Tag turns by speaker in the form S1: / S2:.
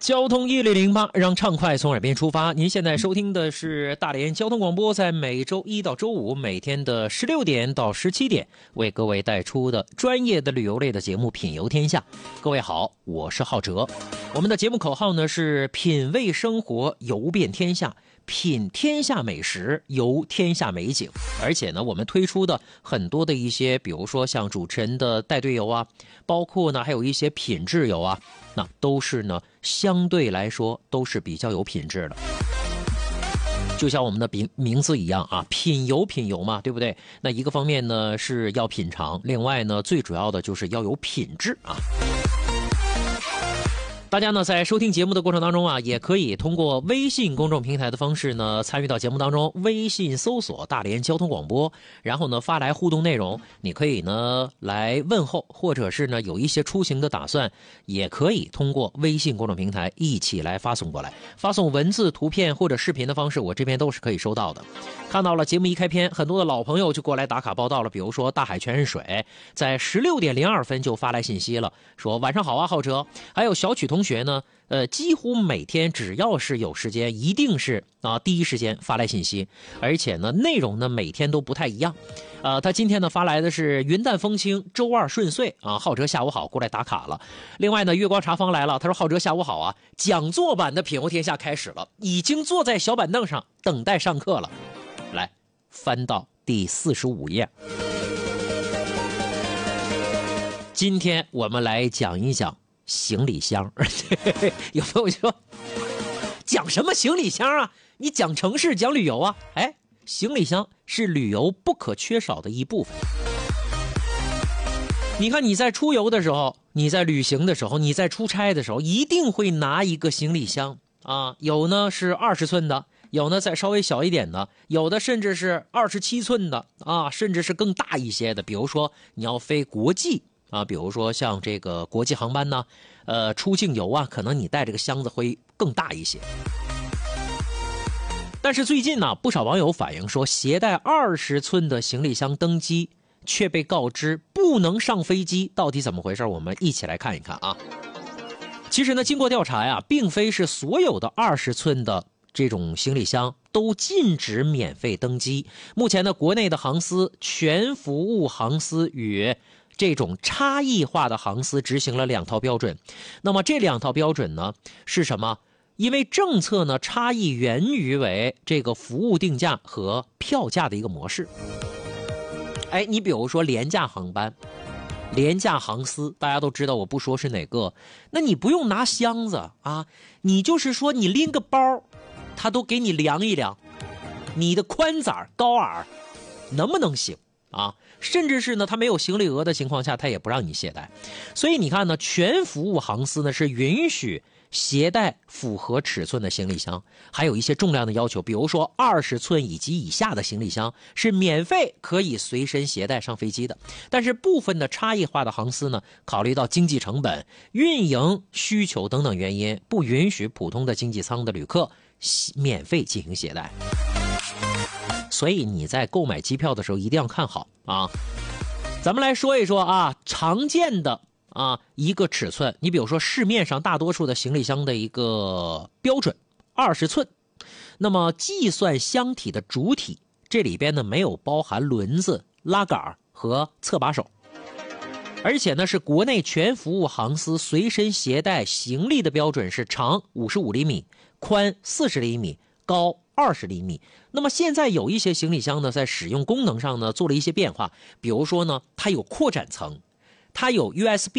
S1: 交通1008，让畅快从耳边出发。您现在收听的是大连交通广播，在每周一到周五每天的16点到17点为各位带出的专业的旅游类的节目《品游天下》。各位好，我是浩哲。我们的节目口号呢是品味生活，游遍天下，品天下美食，游天下美景。而且呢，我们推出的很多的一些，比如说像主持人的带队游啊，包括呢还有一些品质游啊，那都是呢相对来说都是比较有品质的。就像我们的名字一样啊，品游嘛，对不对？那一个方面呢是要品尝，另外呢最主要的就是要有品质啊。大家呢在收听节目的过程当中啊，也可以通过微信公众平台的方式呢参与到节目当中。微信搜索大连交通广播，然后呢发来互动内容，你可以呢来问候，或者是呢有一些出行的打算，也可以通过微信公众平台一起来发送过来。发送文字、图片或者视频的方式，我这边都是可以收到的。看到了节目一开篇，很多的老朋友就过来打卡报道了，比如说大海全是水，在16点02分就发来信息了，说晚上好啊，浩哲。还有小曲同学呢，几乎每天只要是有时间，一定是第一时间发来信息，而且呢内容呢每天都不太一样。他今天呢发来的是云淡风轻，周二顺遂啊，浩哲下午好，过来打卡了。另外呢，月光茶坊来了，他说浩哲下午好啊，讲座版的品游天下开始了，已经坐在小板凳上等待上课了。来翻到第45页，今天我们来讲一讲行李箱。有朋友说讲什么行李箱啊，你讲城市讲旅游啊？哎，行李箱是旅游不可缺少的一部分。你看你在出游的时候，你在旅行的时候，你在出差的时候，一定会拿一个行李箱啊，有呢是20寸的，有呢再稍微小一点的，有的甚至是27寸的啊，甚至是更大一些的。比如说你要飞国际啊，比如说像这个国际航班呢，出境游啊，可能你带这个箱子会更大一些。但是最近呢，不少网友反映说，携带20寸的行李箱登机，却被告知不能上飞机，到底怎么回事？我们一起来看一看啊。其实呢，经过调查呀，并非是所有的20寸的这种行李箱都禁止免费登机。目前呢，国内的航司全服务航司与这种差异化的航司执行了2套标准。那么这2套标准呢是什么？因为政策呢差异源于为这个服务定价和票价的一个模式。哎，你比如说廉价航班、廉价航司，大家都知道，我不说是哪个，那你不用拿箱子啊，你就是说你拎个包，他都给你量一量你的宽窄高矮能不能行啊？甚至是呢，他没有行李额的情况下，他也不让你携带。所以你看呢，全服务航司呢是允许携带符合尺寸的行李箱，还有一些重量的要求，比如说20寸以及以下的行李箱是免费可以随身携带上飞机的。但是部分的差异化的航司呢，考虑到经济成本、运营需求等等原因，不允许普通的经济舱的旅客免费进行携带。所以你在购买机票的时候一定要看好啊。咱们来说一说啊，常见的一个尺寸，你比如说市面上大多数的行李箱的一个标准20寸，那么计算箱体的主体，这里边呢没有包含轮子、拉杆和侧把手，而且呢是国内全服务航司随身携带行李的标准是长55厘米，宽40厘米，高20厘米。那么现在有一些行李箱呢，在使用功能上呢做了一些变化，比如说呢，它有扩展层，它有 USB